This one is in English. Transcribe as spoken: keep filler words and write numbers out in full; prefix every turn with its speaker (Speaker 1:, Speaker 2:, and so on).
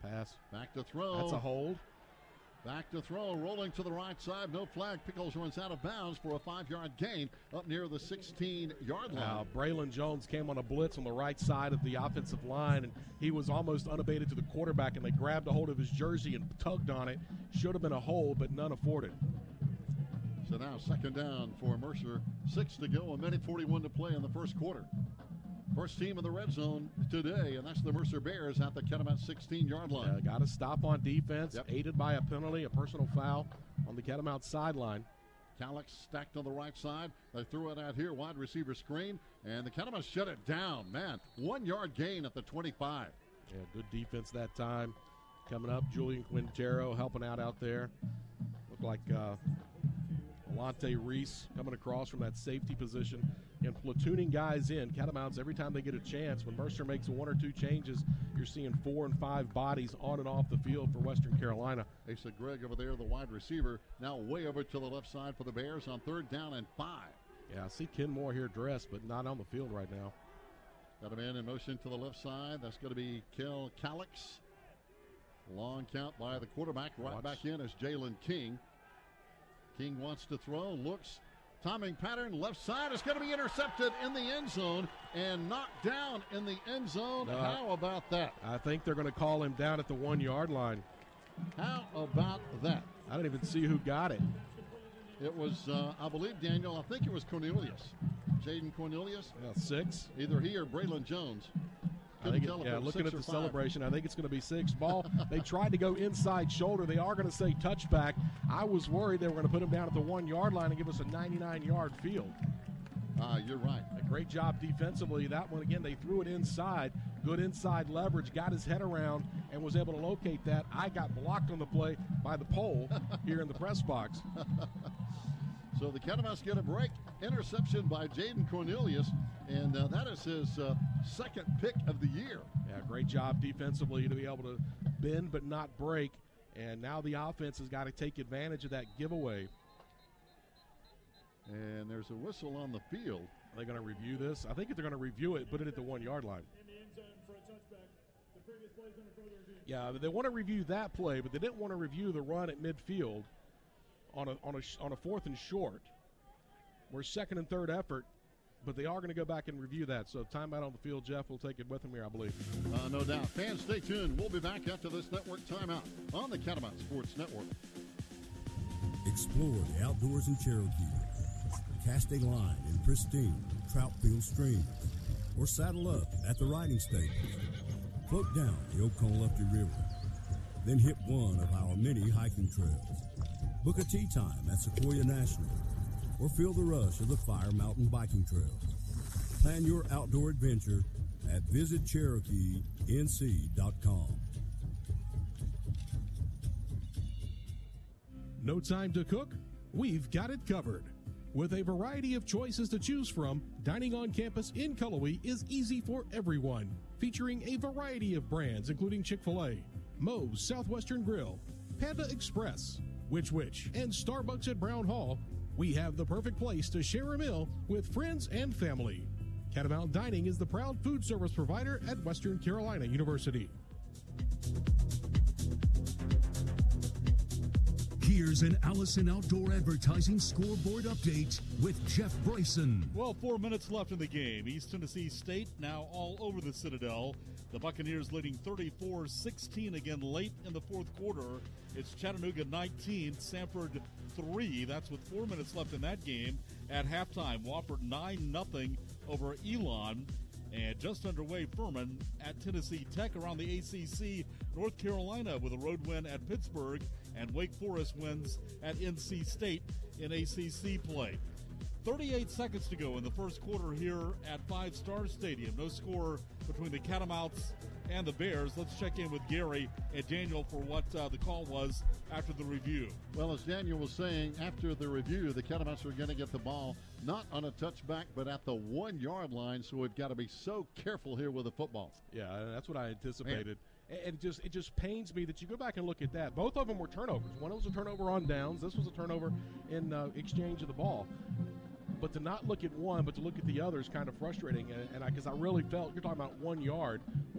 Speaker 1: Pass.
Speaker 2: Back to throw.
Speaker 1: That's a hold.
Speaker 2: Back to throw, rolling to the right side. No flag. Pickles runs out of bounds for a five-yard gain up near the sixteen-yard line.
Speaker 1: Now, Braylon Jones came on a blitz on the right side of the offensive line, and he was almost unabated to the quarterback, and they grabbed a hold of his jersey and tugged on it. Should have been a hold, but none afforded.
Speaker 2: So now second down for Mercer. Six to go, a minute forty-one to play in the first quarter. First team in the red zone today, and that's the Mercer Bears at the Catamount sixteen-yard line.
Speaker 1: Uh, got to stop on defense,
Speaker 2: yep.
Speaker 1: aided by a penalty, a personal foul on the Catamount sideline.
Speaker 2: Calix stacked on the right side. They threw it out here, wide receiver screen, and the Catamounts shut it down. Man, one-yard gain at the twenty-five.
Speaker 1: Yeah, good defense that time. Coming up, Julian Quintero helping out out there. Looked like uh, Alante Reese coming across from that safety position and platooning guys in. Catamounts, every time they get a chance, when Mercer makes one or two changes, you're seeing four and five bodies on and off the field for Western Carolina.
Speaker 2: Asa Gregg over there, the wide receiver, now way over to the left side for the Bears on third down and five.
Speaker 1: Yeah, I see Ken Moore here dressed, but not on the field right now.
Speaker 2: Got a man in motion to the left side. That's going to be Kel Calix. Long count by the quarterback. Right
Speaker 1: Watch.
Speaker 2: back in is Jalen King. King wants to throw, looks, timing pattern, left side. It's going to be intercepted in the end zone and knocked down in the end zone.
Speaker 1: No,
Speaker 2: How about that?
Speaker 1: I think they're going to call him down at the one-yard line.
Speaker 2: How about that?
Speaker 1: I didn't even see who got it.
Speaker 2: It was, uh, I believe, Daniel, I think it was Cornelius. Jaden Cornelius.
Speaker 1: Yeah, six.
Speaker 2: Either he or Braylon Jones.
Speaker 1: I think it, yeah, looking at the celebration, I think it's going to be six. Ball, they tried to go inside shoulder. They are going to say touchback. I was worried they were going to put him down at the one-yard line and give us a ninety-nine-yard field.
Speaker 2: Uh, you're right.
Speaker 1: A great job defensively. That one, again, they threw it inside. Good inside leverage, got his head around, and was able to locate that. I got blocked on the play by the pole here in the press box.
Speaker 2: So the Catamounts get a break. Interception by Jaden Cornelius, and uh, that is his uh, second pick of the year.
Speaker 1: Yeah, great job defensively to be able to bend but not break. And now the offense has got to take advantage of that giveaway.
Speaker 2: And there's a whistle on the field.
Speaker 1: Are they going to review this? I think if they're going to review it, put it at the one-yard line. Yeah, they want to review that play, but they didn't want to review the run at midfield on a on a on a fourth and short. We're second and third effort, but they are going to go back and review that. So timeout on the field, Jeff will take it with him here, I believe.
Speaker 2: Uh, no doubt. Fans, stay tuned. We'll be back after this network timeout on the Catamount Sports Network.
Speaker 3: Explore the outdoors in Cherokee. Cast a line in pristine Troutfield streams, or saddle up at the riding stables. Float down the Okolufty River, then hit one of our many hiking trails. Book a tee time at Sequoia National, or feel the rush of the Fire Mountain biking trails. Plan your outdoor adventure at visit cherokee n c dot com.
Speaker 4: No time to cook? We've got it covered. With a variety of choices to choose from, dining on campus in Cullowhee is easy for everyone. Featuring a variety of brands including Chick-fil-A, Moe's Southwestern Grill, Panda Express, Which Wich, and Starbucks at Brown Hall, we have the perfect place to share a meal with friends and family. Catamount Dining is the proud food service provider at Western Carolina University.
Speaker 5: Here's an Allison Outdoor Advertising scoreboard update with Jeff Bryson.
Speaker 6: Well, four minutes left in the game. East Tennessee State now all over the Citadel. The Buccaneers leading thirty-four sixteen again late in the fourth quarter. It's Chattanooga nineteen, Samford three. That's with four minutes left in that game. At halftime, Wofford nine nothing over Elon. And just underway, Furman at Tennessee Tech. Around the A C C, North Carolina with a road win at Pittsburgh, and Wake Forest wins at N C State in A C C play. thirty-eight seconds to go in the first quarter here at Five Star Stadium. No score between the Catamounts and the Bears. Let's check in with Gary and Daniel for what uh, the call was after the review.
Speaker 2: Well, as Daniel was saying, after the review, the Catamounts are going to get the ball not on a touchback, but at the one-yard line, so we've got to be so careful here with the football.
Speaker 1: Yeah, that's what I anticipated. Man. And it just it just pains me that you go back and look at that. Both of them were turnovers. One was a turnover on downs. This was a turnover in uh, exchange of the ball. But to not look at one, but to look at the other is kind of frustrating. And because I, I really felt, you're talking about one yard.